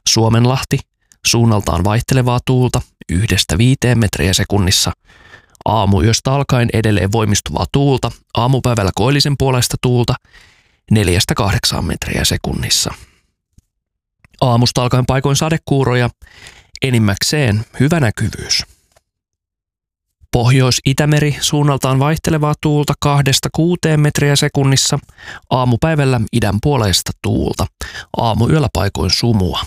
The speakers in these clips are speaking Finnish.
Suomenlahti, suunnaltaan vaihtelevaa tuulta 1–5 metriä sekunnissa. Aamuyöstä alkaen edelleen voimistuvaa tuulta, aamupäivällä koillisen puoleista tuulta 4–8 metriä sekunnissa. Aamusta alkaen paikoin sadekuuroja, enimmäkseen hyvä näkyvyys. Pohjois-Itämeri, suunnaltaan vaihtelevaa tuulta 2–6 metriä sekunnissa, aamupäivällä idän puoleista tuulta, aamuyöllä paikoin sumua.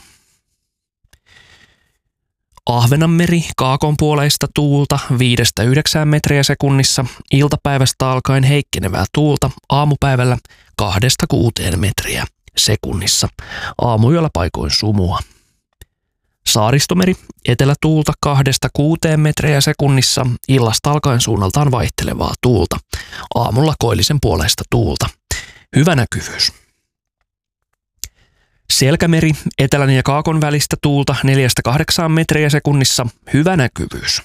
Ahvenanmeri, kaakon puoleista tuulta 5–9 metriä sekunnissa, iltapäivästä alkaen heikkenevää tuulta, aamupäivällä 2–6 metriä sekunnissa, aamuyöllä paikoin sumua. Saaristomeri, etelätuulta 2–6 metriä sekunnissa, illasta alkaen suunnaltaan vaihtelevaa tuulta, aamulla koillisen puoleista tuulta, hyvä näkyvyys. Selkämeri, etelän ja kaakon välistä tuulta 4–8 metriä sekunnissa, hyvä näkyvyys.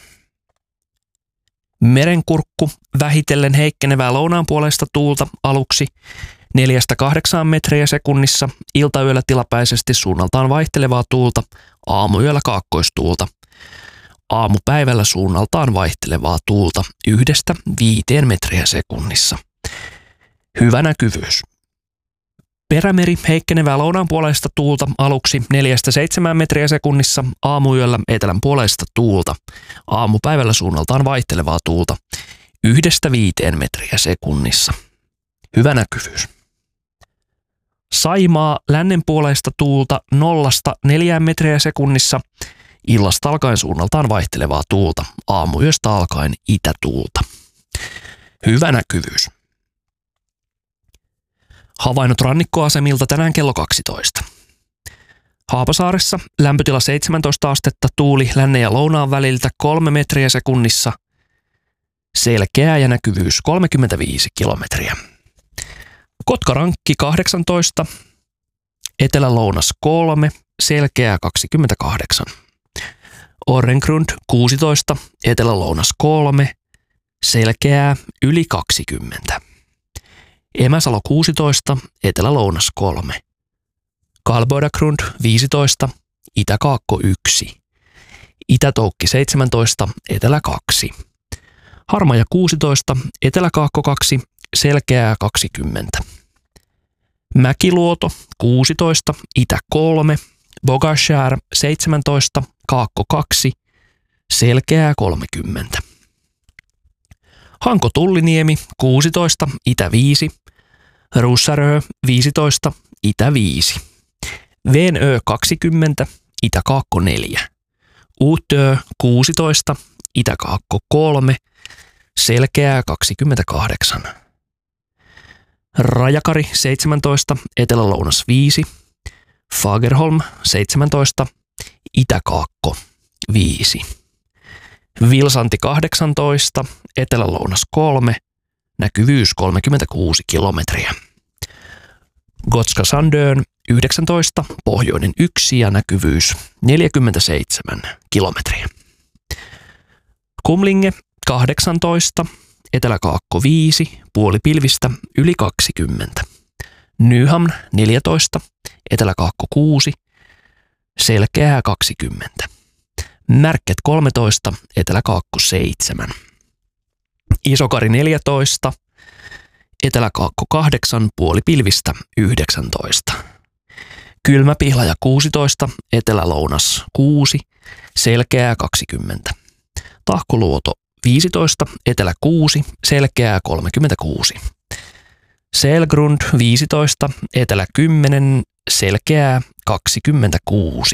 Merenkurkku, vähitellen heikkenevää lounaan puoleista tuulta aluksi 4–8 metriä sekunnissa, iltayöllä tilapäisesti suunnaltaan vaihtelevaa tuulta, aamuyöllä kaakkoistuulta. Aamupäivällä suunnaltaan vaihtelevaa tuulta 1–5 metriä sekunnissa. Hyvä näkyvyys. Perämeri, heikkenevää lounaan puoleista tuulta aluksi 4–7 metriä sekunnissa, aamuyöllä etelän puoleista tuulta. Aamupäivällä suunnaltaan vaihtelevaa tuulta 1–5 metriä sekunnissa. Hyvä näkyvyys. Saimaa, lännen puoleista tuulta 0–4 metriä sekunnissa, illasta alkaen suunnaltaan vaihtelevaa tuulta, aamuyöstä alkaen itätuulta. Hyvä näkyvyys. Havainnot rannikkoasemilta tänään kello 12. Haapasaaressa lämpötila 17 astetta, tuuli lännen ja lounaan väliltä 3 metriä sekunnissa, selkeä ja näkyvyys 35 kilometriä. Kotkarankki 18, etelä-lounas 3, selkeää 28. Orrengrund 16, etelä-lounas 3, selkeää yli 20. Emäsalo 16, etelä-lounas 3. Kalbodagrund 15, itä-kaakko 1. Itätoukki 17, etelä 2. Harmaja 16, etelä-kaakko 2, selkeää 20. Mäkiluoto 16, itä 3. Bogashär 17, kaakko 2, selkeää 30. Hanko-Tulliniemi 16, itä 5. Russarö 15, itä 5. Venö 20, itä-kaakko 4. Uutö 16, itä-kaakko 3, selkeää 28. Rajakari 17, etelä-lounas 5. Fagerholm 17, itä-kaakko 5. Vilsanti 18, etelä-lounas 3, näkyvyys 36 kilometriä. Gotska Sandön 19, pohjoinen 1 ja näkyvyys 47 kilometriä. Kumlinge 18, etelä-kaakko 5, puolipilvistä yli 20. Nyhamn 14, etelä-kaakko 6, selkeää 20. Märket 13, etelä-kaakko 7. Isokari 14, etelä-kaakko 8, puolipilvistä 19. Kylmäpihlaja 16, etelä-lounas 6, selkeää 20. Tahkoluoto 15, etelä 6, selkeää 36. Selgrund 15, etelä 10, selkeää 26.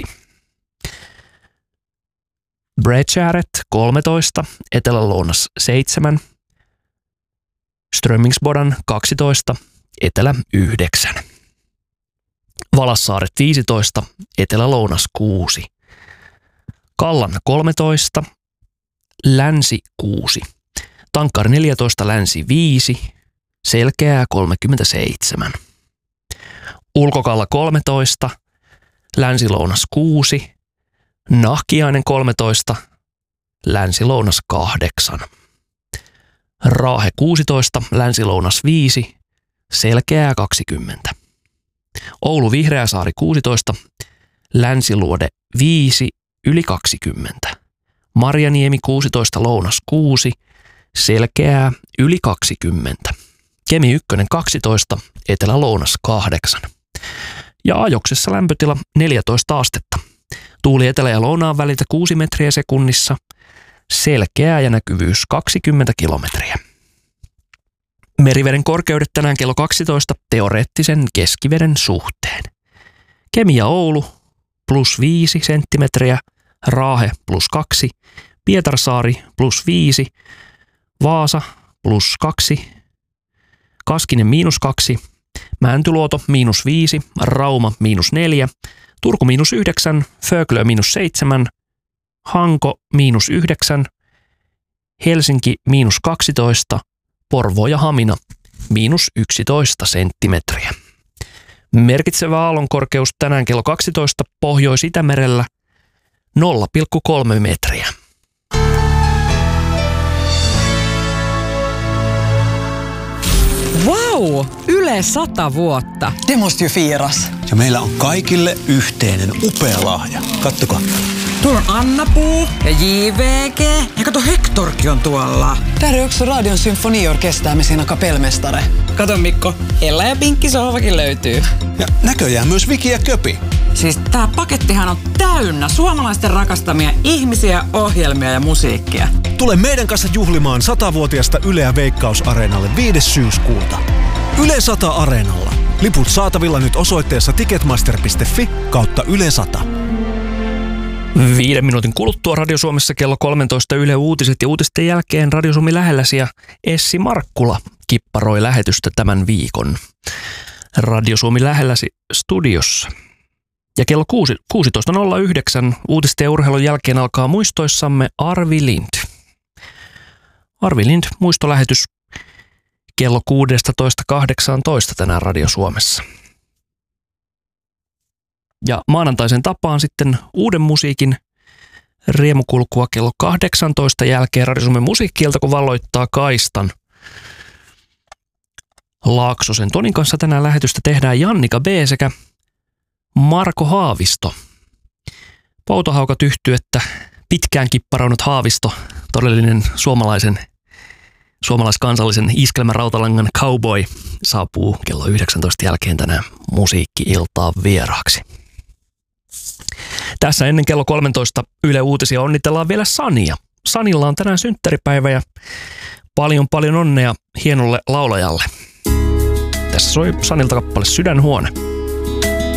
Bredgäret 13, etelä-lounas 7. Strömingsbodan 12, etelä 9. Valassaaret 15, etelä-lounas 6. Kallan 13, länsi 6. Tankkari 14, länsi 5, selkeää 37. Ulkokalla 13, länsi-lounas 6. Nahkiainen 13, länsi-lounas 8. Raahe 16, länsi-lounas 5, selkeää 20. Oulu Vihreäsaari 16, Länsiluode 5 yli 20. Marjaniemi 16 lounas 6, Selkeää yli 20. Kemi 1 12, etelä lounas 8. Ja Ajoksessa lämpötila 14 astetta. Tuuli etelä- ja lounaan väliltä 6 metriä sekunnissa. Selkeää ja näkyvyys 20 kilometriä. Meriveden korkeudet tänään kello 12 teoreettisen keskiveden suhteen. Kemi ja Oulu +5 senttimetriä, Raahe +2, Pietarsaari +5, Vaasa +2, Kaskinen -2, Mäntyluoto -5, Rauma -4, Turku -9, Föglö -7, Hanko -9, Helsinki -12, Porvoo ja Hamina -11 senttimetriä. Merkitsevä aallonkorkeus tänään kello 12 Pohjois-Itämerellä 0,3 metriä. Wow! Yle 100 vuotta. Det måste ju firas. Ja meillä on kaikille yhteinen upea lahja. Kattokaa. Tuolla on Anna-Puu ja JVG. Ja kato, Hectorkin on tuolla. Där är också Radion symfoniorkester med sina kapellmästare. Kato Mikko, Ella ja Pinkki sohvakin löytyy. Ja näköjään myös Viki ja Köpi. Siis tää pakettihan on täynnä suomalaisten rakastamia ihmisiä, ohjelmia ja musiikkia. Tule meidän kanssa juhlimaan 100-vuotiasta Yleä Veikkaus-areenalle 5. syyskuuta. Yle 100 Areenalla. Liput saatavilla nyt osoitteessa ticketmaster.fi/Yle 100. 5 minuutin kuluttua Radio Suomessa kello 13 Yle Uutiset ja uutisten jälkeen Radio Suomi lähelläsi ja Essi Markkula kipparoi lähetystä tämän viikon. Radio Suomi lähelläsi studiossa. Ja kello 16.09 uutisten ja urheilun jälkeen alkaa muistoissamme Arvi Lind. Arvi Lind muistolähetys kello 16.18 tänään Radio Suomessa. Ja maanantaisen tapaan sitten uuden musiikin riemukulkua kello 18 jälkeen Radio Suomen musiikkiilta, kun valloittaa kaistan. Laaksosen Tonin kanssa tänään lähetystä tehdään Jannika B. sekä Marko Haavisto. Poutohaukat yhtyettä pitkään kipparoinut Haavisto, todellinen suomalaiskansallisen iskelmärautalangan cowboy, saapuu kello 19 jälkeen tänään musiikki-iltaan vieraaksi. Tässä ennen kello 13 Yle Uutisia onnitellaan vielä Sania. Sanilla on tänään synttäripäivä ja paljon onnea hienolle laulajalle. Tässä soi Sanilta kappale Sydänhuone.